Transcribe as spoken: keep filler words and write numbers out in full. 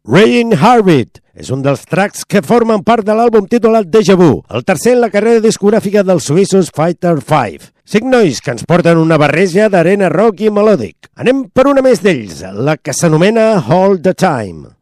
Rain Heartbeat és un dels tracks que formen part de l'àlbum titulat Déjà Vu, el tercer en la carrera discogràfica dels suïssos Fighter cinc. Cinc nois que ens porten una barreja d'arena rock i melòdic. Anem per una més d'ells, la que s'anomena All the Time.